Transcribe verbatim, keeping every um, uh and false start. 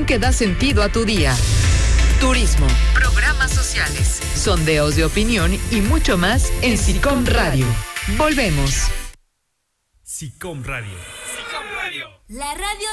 que da sentido a tu día. Turismo, programas sociales, sondeos de opinión y mucho más en SICOM Radio. Volvemos. SICOM Radio. SICOM Radio. La radio